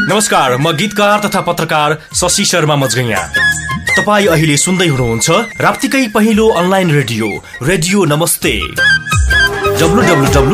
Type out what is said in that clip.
नमस्कार, म गीतकार तथा पत्रकार शशि शर्मा मजगैया। तपाईँ अहिले सुन्दै हुनुहुन्छ राप्तीकै पहिलो अनलाइन रेडियो नमस्ते। www